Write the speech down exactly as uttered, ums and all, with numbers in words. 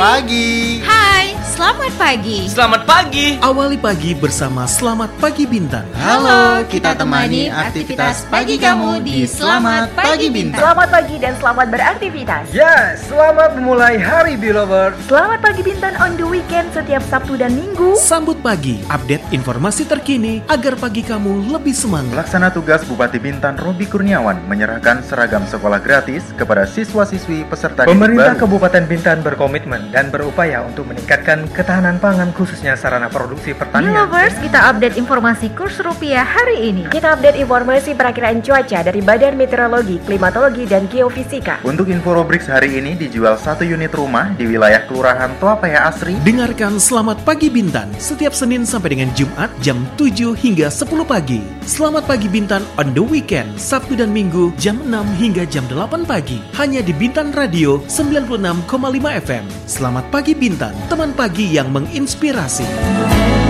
pagi. Hai, selamat pagi. Selamat pagi. Awali pagi bersama Selamat Pagi Bintang. Halo, kita temani aktivitas pagi kamu di Selamat Pagi Bintang. Selamat pagi dan selamat beraktivitas. Ya, selamat memulai hari Belovers. Selamat Pagi Bintang on the weekend setiap Sabtu dan Minggu. Sambut pagi, update informasi terkini agar pagi kamu lebih semangat. Pelaksana tugas Bupati Bintan Robi Kurniawan menyerahkan seragam sekolah gratis kepada siswa-siswi peserta didik Pemerintah baru. Kabupaten Bintan berkomitmen dan berupaya untuk meningkatkan ketahanan pangan khususnya sarana produksi pertanian. Belovers, kita update informasi kurs rupiah hari ini. Kita update informasi perakiraan cuaca dari Badan Meteorologi, Klimatologi, dan Geofisika. Untuk info Robrix hari ini dijual satu unit rumah di wilayah Kelurahan Tuapaya Asri. Dengarkan Selamat Pagi Bintan setiap Senin sampai dengan Jumat jam tujuh hingga sepuluh pagi. Selamat Pagi Bintan on the weekend, Sabtu dan Minggu jam enam hingga jam delapan pagi. Hanya di Bintan Radio sembilan puluh enam koma lima F M. Selamat Pagi Bintan, teman pagi yang menginspirasi.